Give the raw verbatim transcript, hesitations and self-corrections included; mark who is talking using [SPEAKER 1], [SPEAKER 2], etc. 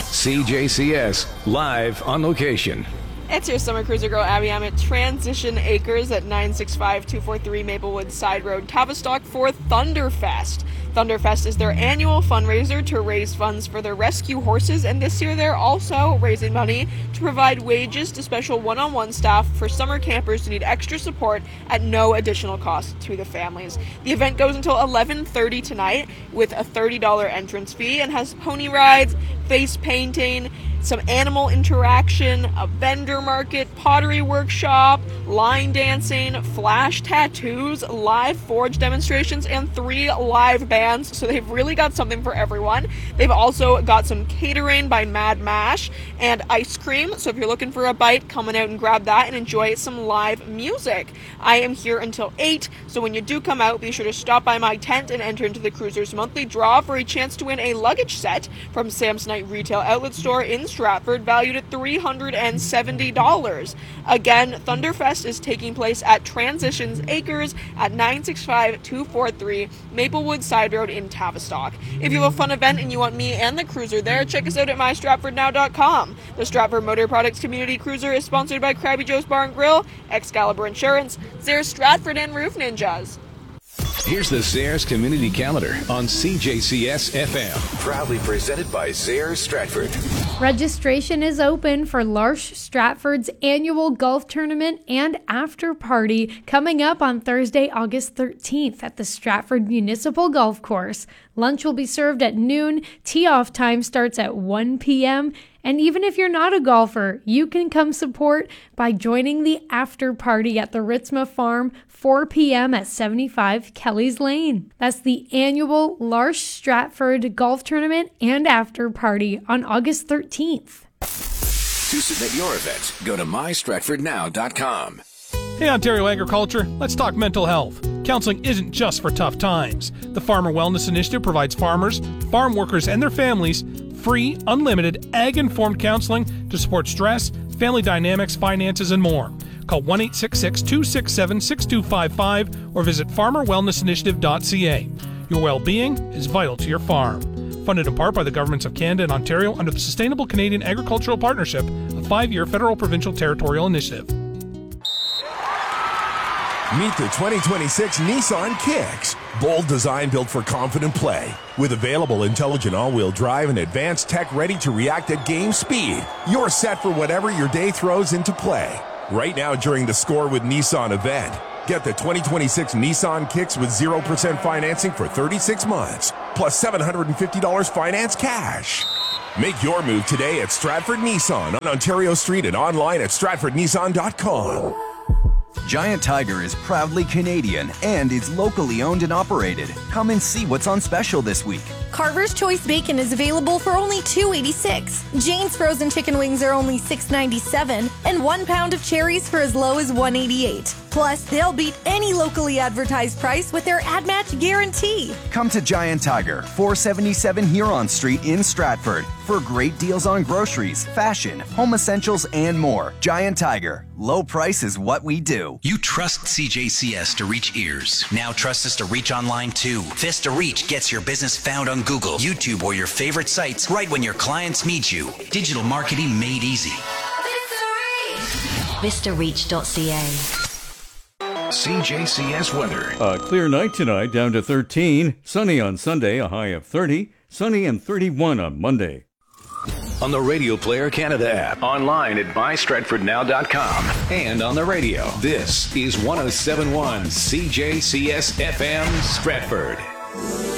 [SPEAKER 1] C J C S, live on location.
[SPEAKER 2] It's your summer cruiser girl, Abby. I'm at Transition Acres at nine six five two four three Maplewood Side Road, Tavistock for Thunderfest. Thunderfest is their annual fundraiser to raise funds for their rescue horses, and this year they're also raising money to provide wages to special one-on-one staff for summer campers who need extra support at no additional cost to the families. The event goes until eleven thirty tonight with a thirty dollars entrance fee and has pony rides, face painting, some animal interaction, a vendor market, pottery workshop, line dancing, flash tattoos, live forge demonstrations, and three live bands. So they've really got something for everyone. They've also got some catering by Mad Mash and ice cream. So if you're looking for a bite, come on out and grab that and enjoy some live music. I am here until eight, so when you do come out, be sure to stop by my tent and enter into the Cruisers monthly draw for a chance to win a luggage set from Samsonite Retail Outlet Store in Stratford, valued at three hundred seventy dollars. Again, Thunderfest is taking place at Transitions Acres at nine six five two four three Maplewood Side Road in Tavistock. If you have a fun event and you want me and the cruiser there, check us out at my stratford now dot com. The Stratford Motor Products Community Cruiser is sponsored by Krabby Joe's Bar and Grill, Excalibur Insurance, Zare Stratford, and Roof Ninjas.
[SPEAKER 1] Here's the Zares Community Calendar on C J C S F M.
[SPEAKER 3] Proudly presented by Zares Stratford.
[SPEAKER 4] Registration is open for L'Arche Stratford's annual golf tournament and after party coming up on Thursday, August thirteenth at the Stratford Municipal Golf Course. Lunch will be served at noon. Tee-off time starts at one p.m. And even if you're not a golfer, you can come support by joining the after party at the Ritzma Farm, four p.m. at seventy-five Kelly's Lane. That's the annual L'Arche Stratford Golf Tournament and after party on August thirteenth.
[SPEAKER 3] To submit your event, go to my stratford now dot com.
[SPEAKER 5] Hey Ontario Agriculture, let's talk mental health. Counseling isn't just for tough times. The Farmer Wellness Initiative provides farmers, farm workers, and their families free, unlimited, ag-informed counseling to support stress, family dynamics, finances, and more. Call one eight six six, two six seven, six two five five or visit farmer wellness initiative dot c a. Your well-being is vital to your farm. Funded in part by the governments of Canada and Ontario under the Sustainable Canadian Agricultural Partnership, a five-year federal provincial territorial initiative.
[SPEAKER 6] Meet the twenty twenty-six Nissan Kicks. Bold design built for confident play. With available intelligent all-wheel drive and advanced tech ready to react at game speed, you're set for whatever your day throws into play. Right now during the Score with Nissan event, get the twenty twenty-six Nissan Kicks with zero percent financing for thirty-six months, plus seven hundred fifty dollars finance cash. Make your move today at Stratford Nissan on Ontario Street and online at stratford nissan dot com.
[SPEAKER 7] Giant Tiger is proudly Canadian and is locally owned and operated. Come and see what's on special this week.
[SPEAKER 8] Carver's Choice Bacon is available for only two dollars and eighty-six cents. Jane's Frozen Chicken Wings are only six dollars and ninety-seven cents. And one pound of cherries for as low as one dollar and eighty-eight cents. Plus, they'll beat any locally advertised price with their ad match guarantee.
[SPEAKER 7] Come to Giant Tiger, four seventy-seven Huron Street in Stratford for great deals on groceries, fashion, home essentials, and more. Giant Tiger. Low price is what we do.
[SPEAKER 9] You trust C J C S to reach ears. Now trust us to reach online too. Vista Reach gets your business found on Google, YouTube, or your favorite sites right when your clients meet you. Digital marketing made easy.
[SPEAKER 10] vista reach dot c a.
[SPEAKER 3] C J C S weather.
[SPEAKER 11] A clear night tonight, down to thirteen. Sunny on Sunday, a high of thirty. Sunny and thirty-one on Monday.
[SPEAKER 1] On the Radio Player Canada app, online at my stratford now dot com, and on the radio. This is one oh seven point one C J C S F M Stratford.